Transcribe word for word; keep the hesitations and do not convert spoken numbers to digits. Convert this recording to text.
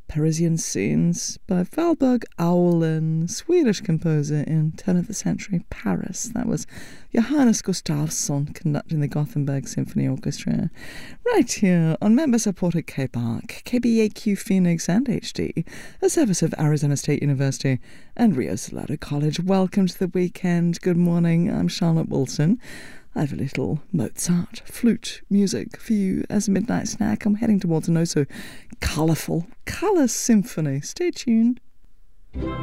Parisian Scenes by Valborg Aulen, Swedish composer in turn of the century Paris. That was Johannes Gustafsson conducting the Gothenburg Symphony Orchestra. Right here on member-supported K B A R C, K B A Q Phoenix and H D, a service of Arizona State University and Rio Salado College. Welcome to the weekend. Good morning. I'm Charlotte Wilson. I have a little Mozart flute music for you as a midnight snack. I'm heading towards an oh so colourful colour symphony. Stay tuned.